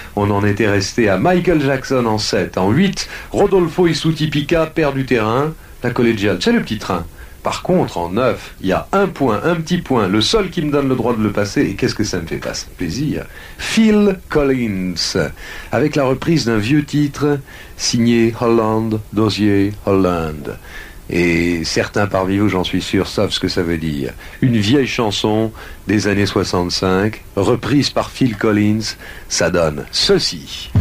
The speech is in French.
On en était resté à Michael Jackson en 7. En 8, Rodolfo Isuti Pica perd du terrain. La collégiale, c'est le petit train. Par contre, en 9, il y a un point, un petit point, le seul qui me donne le droit de le passer, et qu'est-ce que ça me fait passer plaisir. Phil Collins, avec la reprise d'un vieux titre signé Holland, Dozier, Holland. Et certains parmi vous, j'en suis sûr, savent ce que ça veut dire. Une vieille chanson des années 65, reprise par Phil Collins, ça donne ceci.